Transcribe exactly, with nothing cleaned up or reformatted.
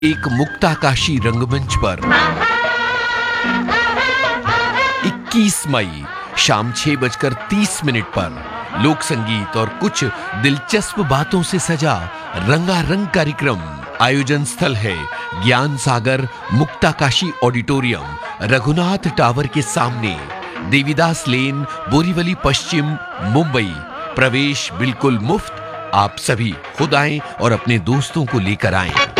एक मुक्ताकाशी रंगमंच पर इक्कीस मई शाम छह बजकर तीस मिनट पर लोक संगीत और कुछ दिलचस्प बातों से सजा रंगारंग कार्यक्रम। आयोजन स्थल है ज्ञान सागर मुक्ताकाशी ऑडिटोरियम, रघुनाथ टावर के सामने, देवीदास लेन, बोरीवली पश्चिम, मुंबई। प्रवेश बिल्कुल मुफ्त। आप सभी खुद आएं और अपने दोस्तों को लेकर आएं।